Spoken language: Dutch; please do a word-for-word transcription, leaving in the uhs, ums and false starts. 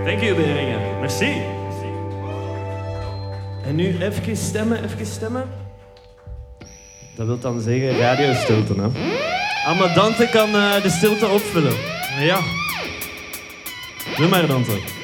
Thank you, Beringen. Merci. En nu even stemmen, even stemmen. Dat wil dan zeggen radiostilte, hè? Ah, maar Dante kan uh, de stilte opvullen. Ja. Doe maar, Dante.